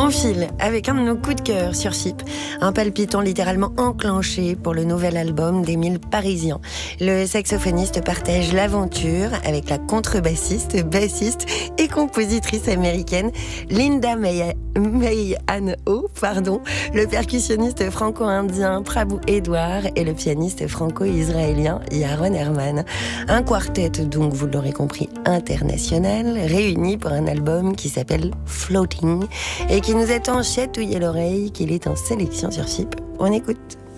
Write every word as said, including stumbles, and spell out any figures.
On file avec un de nos coups de cœur sur S I P, un palpitant littéralement enclenché pour le nouvel album d'Émile Parisien. Le saxophoniste partage l'aventure avec la contrebassiste, bassiste et compositrice américaine Linda May, May Ann Ho, pardon, le percussionniste franco-indien Prabhu Edouard et le pianiste franco-israélien Yaron Herman. Un quartet, donc vous l'aurez compris, international, réuni pour un album qui s'appelle Floating et qui nous a tant chatouillé l'oreille qu'il est en sélection sur S I P. On écoute.